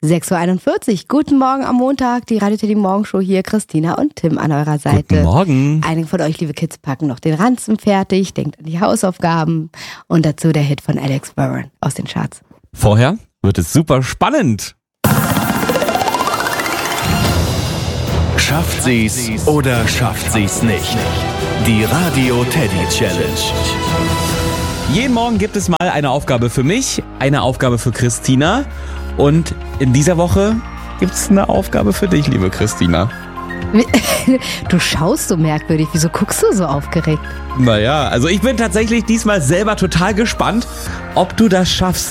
6.41 Uhr. Guten Morgen am Montag. Die Radio Teddy Morgenshow hier. Christina und Tim an eurer Seite. Guten Morgen. Einige von euch, liebe Kids, packen noch den Ranzen fertig. Denkt an die Hausaufgaben. Und dazu der Hit von Alex Warren aus den Charts. Vorher wird es super spannend. Schafft sie's oder schafft sie's nicht? Die Radio Teddy Challenge. Jeden Morgen gibt es mal eine Aufgabe für mich, eine Aufgabe für Christina. Und in dieser Woche gibt es eine Aufgabe für dich, liebe Christina. Du schaust so merkwürdig. Wieso guckst du so aufgeregt? Naja, also ich bin tatsächlich diesmal selber total gespannt, ob du das schaffst.